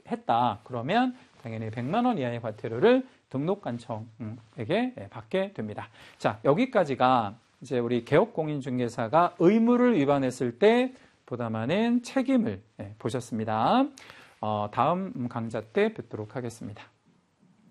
했다. 그러면 당연히 100만 원 이하의 과태료를 등록관청에게 받게 됩니다. 자, 여기까지가 이제 우리 개업공인중개사가 의무를 위반했을 때 부담하는 책임을 보셨습니다. 다음 강좌 때 뵙도록 하겠습니다.